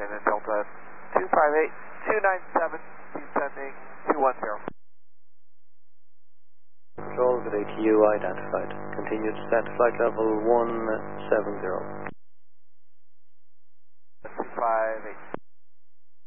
in Delta 258, 297, descending 210. Control, good day to you, identified. Continue to descend to flight level 170. 258.